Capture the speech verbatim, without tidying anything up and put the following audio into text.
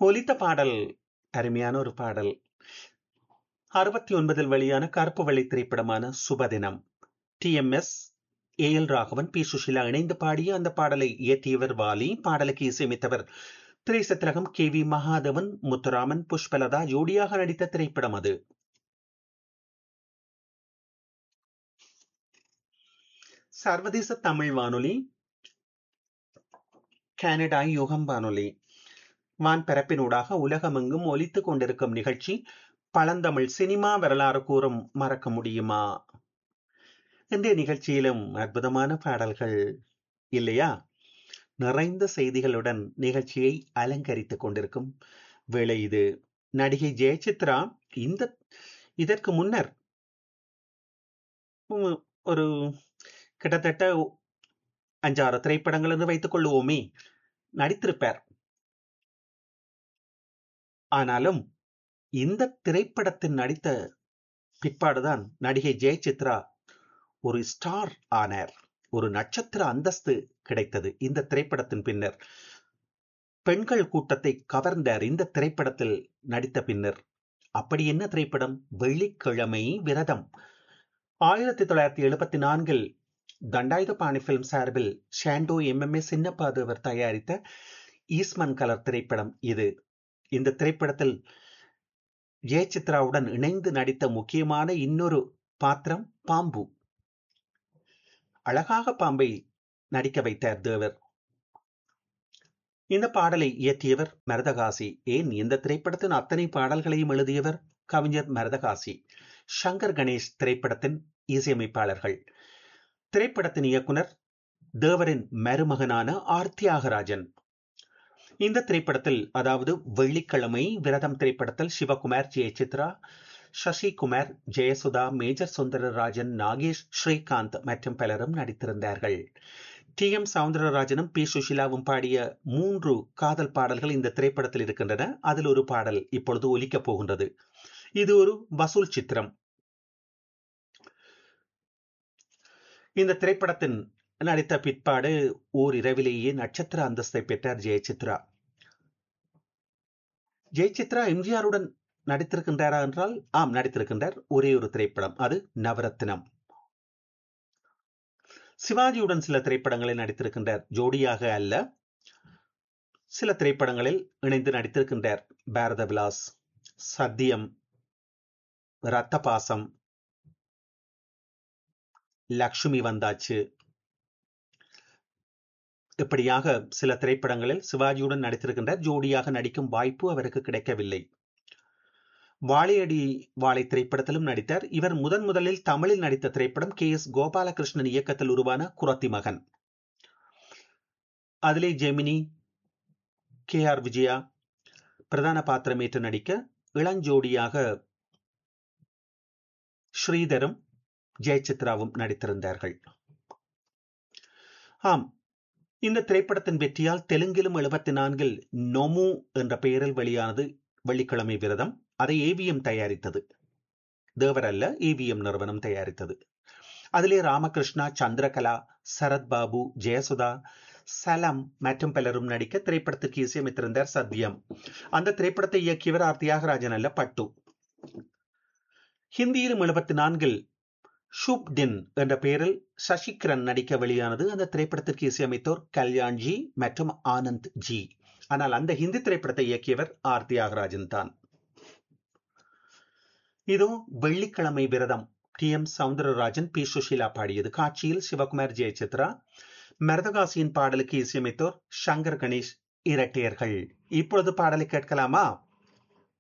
ஒலித்த பாடல் அருமையான ஒரு பாடல். அறுபத்தி ஒன்பதில் வெளியான கருப்பு வெள்ளை திரைப்படமான சுபதினம். D M S, A L Raghavan, B Sushila இணைந்து பாடிய அந்த பாடலை இயற்றியவர் வாலி. பாடலுக்கு இசையமைத்தவர் திரைசத்திலகம் கே வி மகாதவன், முத்துராமன், புஷ்பலதா ஜோடியாக நடித்த திரைப்படம் அது. சர்வதேச தமிழ் வானொலி, கனடா யுகம் வானொலி, வான்பரப்பினூடாக உலகமெங்கும் ஒலித்துக் கொண்டிருக்கும் நிகழ்ச்சி பழந்தமிழ் சினிமா வரலாறு கூறும் மறக்க முடியுமா? இன்றைய நிகழ்ச்சியிலும் அற்புதமான பாடல்கள் இல்லையா? நிறைந்த செய்திகளுடன் நிகழ்ச்சியை அலங்கரித்துக் கொண்டிருக்கும் வேளை இது. நடிகை ஜெயசித்ரா இந்த இதற்கு முன்னர் உம், ஒரு கிட்டத்தட்ட அஞ்சாறு திரைப்படங்கள் என்று வைத்துக் கொள்ளுவோமே நடித்திருப்பார். ஆனாலும் இந்த திரைப்படத்தில் நடித்த பிற்பாடுதான் நடிகை ஜெயசித்ரா ஒரு ஸ்டார் ஆனார். ஒரு நட்சத்திர அந்தஸ்து கிடைத்தது இந்த திரைப்படத்தின் பின்னர். பெண்கள் கூட்டத்தை கவர்ந்தார் இந்த திரைப்படத்தில் நடித்த பின்னர். அப்படி என்ன திரைப்படம்? வெள்ளிக்கிழமை விரதம். ஆயிரத்தி தொள்ளாயிரத்தி எழுபத்தி நான்கில் தண்டாயுதபாணி பிலிம் சார்பில் ஷாண்டோ எம் எம் ஏ சின்னப்பாதவர் தயாரித்த ஈஸ்மன் கலர் திரைப்படம் இது. இந்த திரைப்படத்தில் ஜெயசித்ராவுடன் இணைந்து நடித்த முக்கியமான இன்னொரு பாத்திரம் பாம்பு. அழகாக பாம்பை நடிக்க வைத்தார் தேவர். இந்த பாடலை இயற்றியவர் மரதகாசி. ஏன், இந்த திரைப்படத்தின் அத்தனை பாடல்களையும் எழுதியவர் கவிஞர் மரதகாசி. சங்கர் கணேஷ் திரைப்படத்தின் இசையமைப்பாளர்கள். திரைப்படத்தின் இயக்குனர் தேவரின் மருமகனான ஆர் தியாகராஜன். இந்த திரைப்படத்தில், அதாவது வெள்ளிக்கிழமை விரதம் திரைப்படத்தில் சிவகுமார், ஜெயசித்ரா, சசிகுமார், ஜெயசுதா, மேஜர் சுந்தரராஜன், நாகேஷ், ஸ்ரீகாந்த் மற்றும் பலரும் நடித்திருந்தார்கள். டி எம் சவுந்தரராஜனும் பி சுஷிலாவும் பாடிய மூன்று காதல் பாடல்கள் இந்த திரைப்படத்தில் இருக்கின்றன. அதில் ஒரு பாடல் இப்பொழுது ஒலிக்கப் போகின்றது. இது ஒரு வசூல் சித்திரம். இந்த திரைப்படத்தின் நடித்த பிற்பாடு ஓர் இரவிலேயே நட்சத்திர அந்தஸ்தை பெற்றார் ஜெயசித்ரா. ஜெயசித்ரா எம்ஜிஆருடன் நடித்திருக்கின்றாரா என்றால் ஆம், நடித்திருக்கின்றார். ஒரே ஒரு திரைப்படம், அது நவரத்னம். சிவாஜியுடன் சில திரைப்படங்களில் நடித்திருக்கின்றார், ஜோடியாக அல்ல. சில திரைப்படங்களில் இணைந்து நடித்திருக்கின்றார். பாரத விலாஸ், சத்தியம், ரத்த பாசம், லக்ஷ்மி வந்தாச்சு, இப்படியாக சில திரைப்படங்களில் சிவாஜியுடன் நடித்திருக்கின்றார். ஜோடியாக நடிக்கும் வாய்ப்பு அவருக்கு கிடைக்கவில்லை. வாழையடி வாழை திரைப்படத்திலும் நடித்தார். இவர் முதன் முதலில் தமிழில் நடித்த திரைப்படம் கே எஸ் கோபாலகிருஷ்ணன் இயக்கத்தில் உருவான குறத்தி மகன். அதிலே ஜெமினி, கே ஆர் விஜயா பிரதான பாத்திரமேற்று நடிக்க, இளஞ்சோடியாக ஸ்ரீதரும் ஜெயசித்ராவும் நடித்திருந்தார்கள். ஆம், இந்த திரைப்படத்தின் வெற்றியால் தெலுங்கிலும் எழுபத்தி நான்கில் நொமு என்ற பெயரில் வெளியானது வெள்ளிக்கிழமை விரதம். அதை ஏவிஎம் தயாரித்தது, தேவர் அல்ல, ஏவிஎம் நிறுவனம் தயாரித்தது. அதிலே ராமகிருஷ்ணா, சந்திரகலா, சரத்பாபு, ஜெயசுதா, சலம் மற்றும் பலரும் நடிக்க திரைப்படத்திற்கு இசையமைத்திருந்தார் சத்யம். அந்த திரைப்படத்தை இயக்கியவர் ஆர் தியாகராஜன் அல்ல, பட்டு. ஹிந்தியிலும் எழுபத்தி நான்கில் ஷூப் டின் என்ற பெயரில் சசிகிரண் நடிக்க வெளியானது. அந்த திரைப்படத்திற்கு இசையமைத்தோர் கல்யாண்ஜி மற்றும் ஆனந்த் ஜி. ஆனால் அந்த ஹிந்தி திரைப்படத்தை இயக்கியவர் ஆர் தியாகராஜன் தான். இதோ வெள்ளிக்கிழமை விரதம். D M Soundararajan, B Sushila பாடியது. காட்சியில் சிவகுமார், ஜெயசித்ரா. மரதகாசியின் பாடலுக்கு இசையமைத்தோர் சங்கர் கணேஷ் இரட்டையர்கள். இப்பொழுது பாடலை கேட்கலாமா?